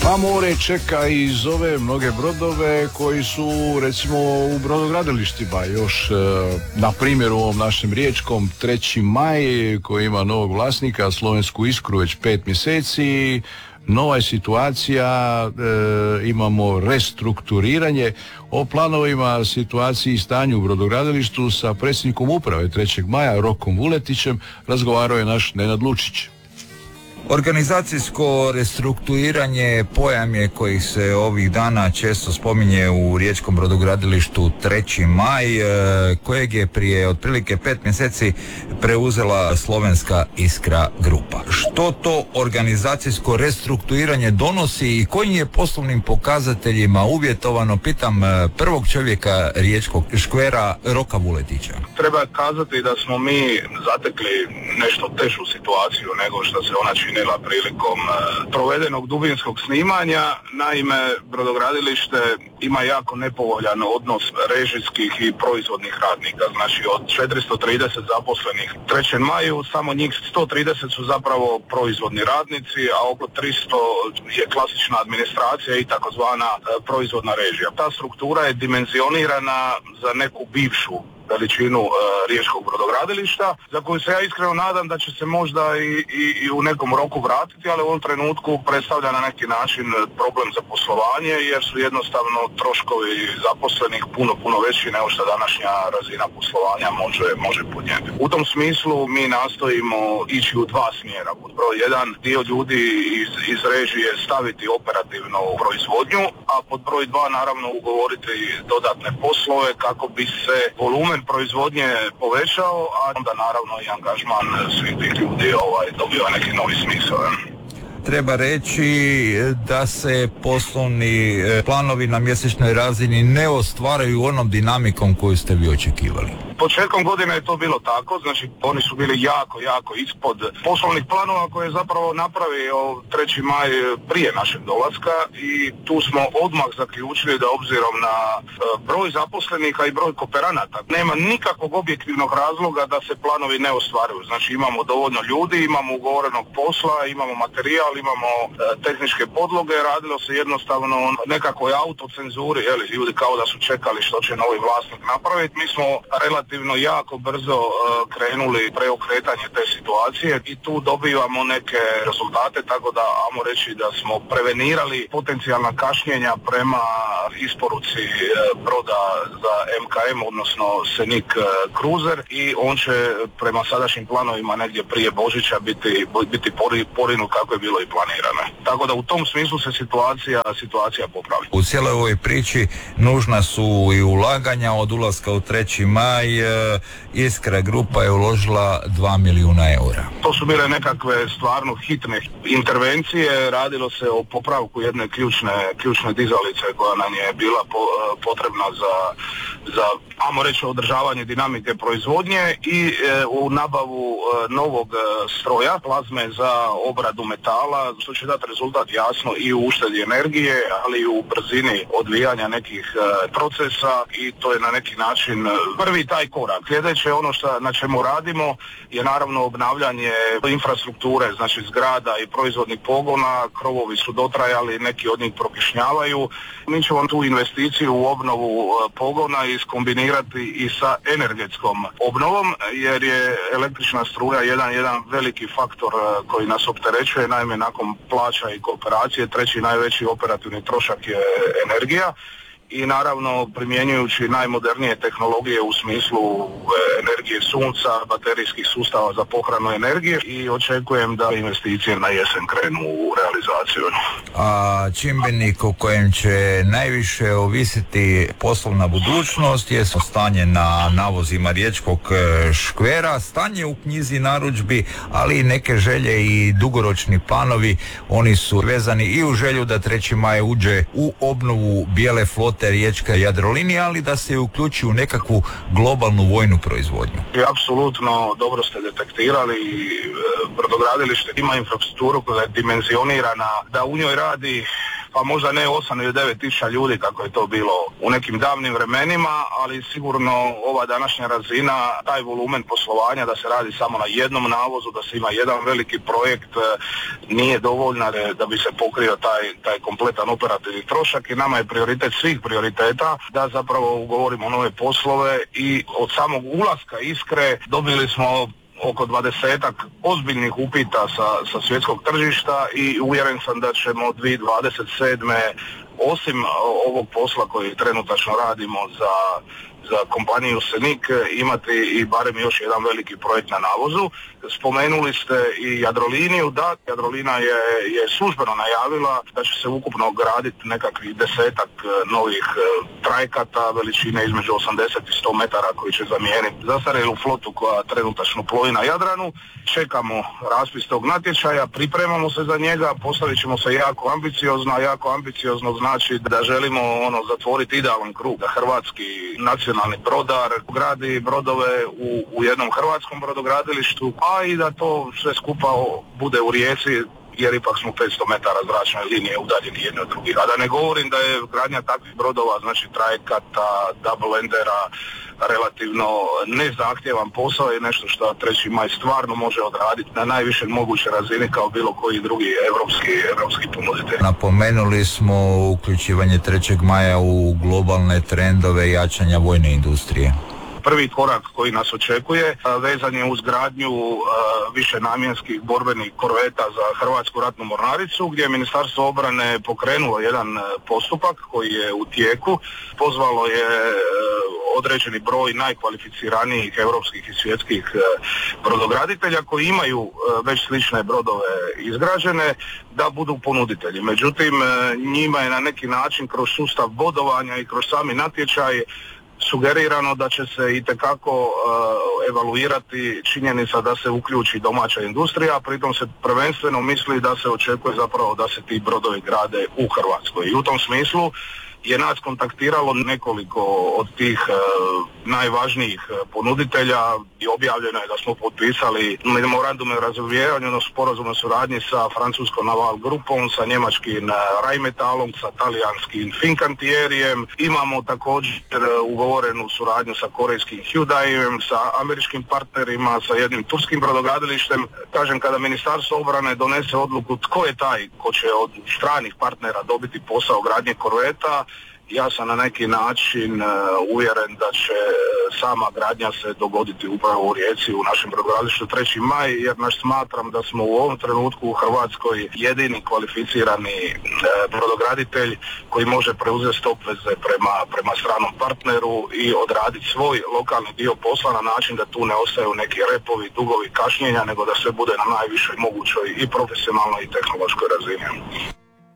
A more čeka i zove mnoge brodove koji su recimo u brodogradilištima još, na primjer u ovom našem riječkom 3. maj koji ima novog vlasnika, Slovensku Iskru već 5 mjeseci. Nova je situacija, imamo restrukturiranje. O planovima, situaciji i stanju u brodogradilištu sa predsjednikom uprave 3. maja Rokom Vuletićem razgovarao je naš Nenad Lučić. Organizacijsko restrukturiranje pojam je koji se ovih dana često spominje u riječkom brodogradilištu 3. maj, kojeg je prije otprilike 5 mjeseci preuzela Slovenska Iskra grupa. Što to organizacijsko restrukturiranje donosi i kojim je poslovnim pokazateljima uvjetovano, pitam prvog čovjeka riječkog škvera Roka Vuletića. Treba kazati da smo mi zatekli nešto težu situaciju nego što se ona činila prilikom provedenog dubinskog snimanja. Naime, brodogradilište ima jako nepovoljan odnos režijskih i proizvodnih radnika. Znači od 430 zaposlenih 3. maju, samo njih 130 su zapravo proizvodni radnici, a oko 300 je klasična administracija i takozvana proizvodna režija. Ta struktura je dimenzionirana za neku bivšu veličinu riječkog brodogradilišta, za koju se ja iskreno nadam da će se možda i u nekom roku vratiti, ali u ovom trenutku predstavlja na neki način problem za poslovanje, jer su jednostavno troškovi zaposlenih puno veći nego što današnja razina poslovanja može podnijeti. U tom smislu mi nastojimo ići u dva smjera. Pod broj 1, dio ljudi iz režije staviti operativno u proizvodnju, a pod broj 2 naravno ugovoriti dodatne poslove kako bi se volumen proizvodnje povećao, a onda naravno i angažman svih tih ljudi dobiva neki novi smisao. Treba reći da se poslovni planovi na mjesečnoj razini ne ostvaraju onom dinamikom koju ste vi očekivali. Početkom godine je to bilo tako, znači oni su bili jako ispod poslovnih planova koje je zapravo napravio 3. maj prije našeg dolaska i tu smo odmah zaključili da obzirom na broj zaposlenika i broj kooperanata nema nikakvog objektivnog razloga da se planovi ne ostvaruju. Znači imamo dovoljno ljudi, imamo ugovorenog posla, imamo materijal, imamo tehničke podloge, radilo se jednostavno o nekakvoj autocenzuri, ljudi kao da su čekali što će novi vlasnik napraviti. Mi smo relativno jako brzo krenuli preokretanje te situacije i tu dobivamo neke rezultate, tako da ajmo reći da smo prevenirali potencijalna kašnjenja prema isporuci broda za MKM, odnosno Senik Cruiser, i on će prema sadašnjim planovima negdje prije Božića biti porinut kako je bilo i planirano. Tako da u tom smislu se situacija popravi. U cijeloj ovoj priči nužna su i ulaganja. Od ulaska u 3. maj Iskra grupa je uložila 2 milijuna eura. To su bile nekakve stvarno hitne intervencije. Radilo se o popravku jedne ključne dizalice koja nam je bila potrebna za ajmo reći održavanje dinamike proizvodnje i u nabavu novog stroja, plazme za obradu metala, što će dati rezultat jasno i u uštedi energije, ali i u brzini odvijanja nekih procesa, i to je na neki način prvi taj korak. Sljedeće ono na čemu radimo je naravno obnavljanje infrastrukture, znači zgrada i proizvodnih pogona. Krovovi su dotrajali, neki od njih prokišnjavaju. Mi ćemo tu investiciju u obnovu pogona iskombinirati i sa energetskom obnovom, jer je električna struja jedan veliki faktor koji nas opterećuje. Naime, nakon plaća i kooperacije 3. najveći operativni trošak je energija. I naravno primjenjujući najmodernije tehnologije u smislu energije sunca, baterijskih sustava za pohranu energije, i očekujem da investicije na jesen krenu u realizaciju. A čimbenik o kojem će najviše ovisiti poslovna budućnost je stanje na navozima riječkog škvera, stanje u knjizi narudžbi, ali i neke želje i dugoročni planovi. Oni su vezani i u želju da 3. maj uđe u obnovu bijele flote riječka Jadrolinija, ali da se uključi u nekakvu globalnu vojnu proizvodnju. Apsolutno dobro ste detektirali. Brodogradilište ima infrastrukturu koja je dimenzionirana da u njoj radi pa možda ne 8 ili 9 tisuća ljudi kako je to bilo u nekim davnim vremenima, ali sigurno ova današnja razina, taj volumen poslovanja da se radi samo na jednom navozu, da se ima jedan veliki projekt, nije dovoljna da bi se pokrio taj kompletan operativni trošak i nama je prioritet svih prioriteta da zapravo ugovorimo nove poslove i od samog ulaska Iskre dobili smo oko 20-ak ozbiljnih upita sa svjetskog tržišta i uvjeren sam da ćemo 2027. osim ovog posla koji trenutačno radimo za kompaniju Senik imati i barem još jedan veliki projekt na navozu. Spomenuli ste i Jadroliniju, da, Jadrolina je službeno najavila da će se ukupno graditi nekakvih 10-ak novih trajekata veličine između 80 i 100 metara koji će zamijeniti zastarjelu flotu koja trenutačno plovi na Jadranu. Čekamo raspis tog natječaja, pripremamo se za njega, postavit ćemo se jako ambiciozno, a jako ambiciozno znači da želimo zatvoriti idealan krug, da hrvatski nacionalni brodar gradi brodove u jednom hrvatskom brodogradilištu, a i da to sve skupa bude u Rijeci, jer ipak smo 500 metara zračne linije udaljeni jedni od drugih. A da ne govorim da je gradnja takvih brodova, znači trajekata, double endera, relativno nezahtjevan posao i nešto što 3. maj stvarno može odraditi na najvišoj mogućoj razini kao bilo koji drugi evropski ponuditelj. Napomenuli smo uključivanje 3. maja u globalne trendove jačanja vojne industrije. Prvi korak koji nas očekuje vezan je uz gradnju višenamjenskih borbenih korveta za Hrvatsku ratnu mornaricu, gdje je Ministarstvo obrane pokrenulo jedan postupak koji je u tijeku. Pozvalo je određeni broj najkvalificiranijih europskih i svjetskih brodograditelja koji imaju već slične brodove izgrađene da budu ponuditelji. Međutim, njima je na neki način kroz sustav bodovanja i kroz sami natječaj sugerirano da će se itekako evaluirati činjenica da se uključi domaća industrija, a pritom se prvenstveno misli da se očekuje zapravo da se ti brodovi grade u Hrvatskoj. I u tom smislu je nas kontaktiralo nekoliko od tih najvažnijih ponuditelja i objavljeno je da smo potpisali memorandume o razumijevanju na sporazumnoj suradnji sa francuskom Naval grupom, sa njemačkim Rheinmetallom, sa talijanskim Fincantierijem. Imamo također ugovorenu suradnju sa korejskim Hyundaijem, sa američkim partnerima, sa jednim turskim brodogradilištem. Kažem, kada Ministarstvo obrane donese odluku tko je taj ko će od stranih partnera dobiti posao gradnje korveta, ja sam na neki način uvjeren da će sama gradnja se dogoditi upravo u Rijeci, u našem brodogradilištu 3. maj, jer smatram da smo u ovom trenutku u Hrvatskoj jedini kvalificirani brodograditelj koji može preuzeti obveze prema stranom partneru i odraditi svoj lokalni dio posla na način da tu ne ostaju neki repovi, dugovi, kašnjenja, nego da sve bude na najvišoj mogućoj i profesionalnoj i tehnološkoj razini.